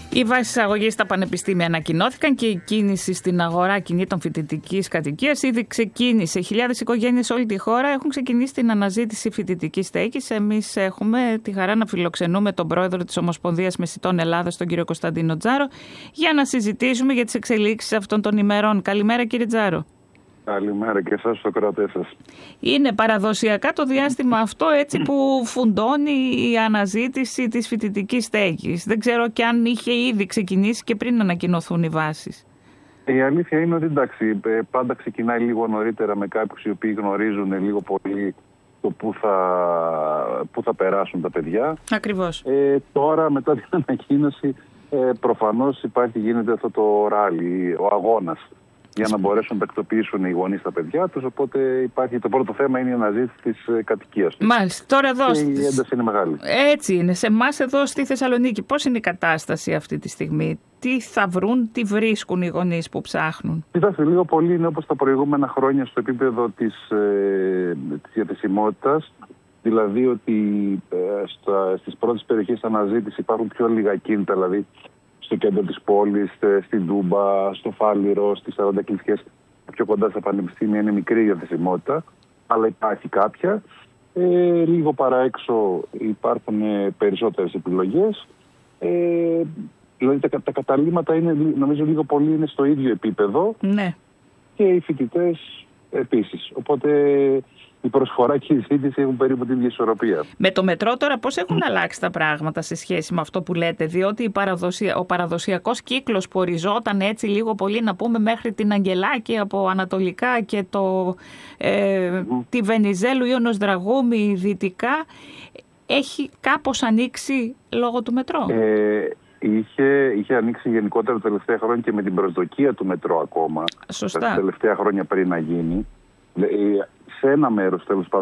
Οι βάσεις εισαγωγής στα πανεπιστήμια ανακοινώθηκαν και η κίνηση στην αγορά κινήτων φοιτητικής κατοικίας ήδη ξεκίνησε. Χιλιάδες οικογένειες σε όλη τη χώρα έχουν ξεκινήσει την αναζήτηση φοιτητικής στέγης. Εμείς έχουμε τη χαρά να φιλοξενούμε τον πρόεδρο της Ομοσπονδίας Μεσιτών Ελλάδας, τον κύριο Κωνσταντίνο Τζάρο, για να συζητήσουμε για τις εξελίξεις αυτών των ημερών. Καλημέρα, κύριε Τζάρο. Καλημέρα και εσάς στο κρατές σας. Είναι παραδοσιακά το διάστημα αυτό έτσι που φουντώνει η αναζήτηση της φοιτητικής στέγης. Δεν ξέρω και αν είχε ήδη ξεκινήσει και πριν ανακοινωθούν οι βάσεις. Η αλήθεια είναι ότι εντάξει, πάντα ξεκινάει λίγο νωρίτερα με κάποιους οι οποίοι γνωρίζουν λίγο πολύ το πού θα περάσουν τα παιδιά. Ακριβώς. Τώρα μετά την ανακοίνωση προφανώς γίνεται αυτό το ράλι, ο αγώνας, για να μπορέσουν να τακτοποιήσουν οι γονείς τα παιδιά τους. Οπότε το πρώτο θέμα είναι η αναζήτηση της κατοικίας τους. Μάλιστα. Τώρα εδώ. Και η ένταση είναι μεγάλη. Έτσι είναι. Σε εμάς εδώ στη Θεσσαλονίκη, πώς είναι η κατάσταση αυτή τη στιγμή? Τι θα βρουν, τι βρίσκουν οι γονείς που ψάχνουν? Κοιτάξτε, λίγο πολύ είναι όπως τα προηγούμενα χρόνια στο επίπεδο της διαθεσιμότητας. Δηλαδή ότι στις πρώτες περιοχές αναζήτηση υπάρχουν πιο λίγα κίνητα, δηλαδή στο κέντρο της πόλης, στην Τούμπα, στο Φάληρο, στις 40 κλιφιές πιο κοντά στα πανεπιστήμια είναι μικρή η διαθεσιμότητα, αλλά υπάρχει κάποια. Λίγο παραέξω υπάρχουν περισσότερες επιλογές. Δηλαδή τα καταλήμματα είναι, νομίζω λίγο πολύ είναι στο ίδιο επίπεδο. Ναι. Και οι φοιτητές επίσης. Οπότε η προσφορά και η ζήτηση έχουν περίπου την ίδια ισορροπία. Με το μετρό τώρα πώς έχουν αλλάξει τα πράγματα σε σχέση με αυτό που λέτε? Διότι ο παραδοσιακός κύκλος που οριζόταν έτσι λίγο πολύ, να πούμε, μέχρι την Αγγελάκη από ανατολικά και τη Βενιζέλου ή Ονοσδραγούμη δυτικά, έχει κάπως ανοίξει λόγω του μετρό. Είχε ανοίξει γενικότερα τα τελευταία χρόνια και με την προσδοκία του μετρό ακόμα. Σωστά. Τα τελευταία χρόνια πριν να γίνει. Σε ένα μέρος τέλος πάντων